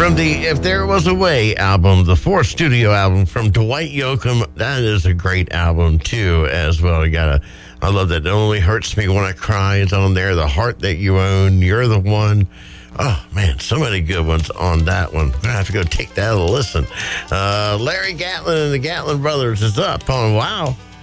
From the If There Was a Way album, the fourth studio album from Dwight Yoakam. That is a great album, too, as well. I love that. It Only Hurts Me When I Cry is on there. The Heart That You Own, You're the One. Oh, man, so many good ones on that one. I'm going to have to go take that a listen. Larry Gatlin and the Gatlin Brothers is up on Wow.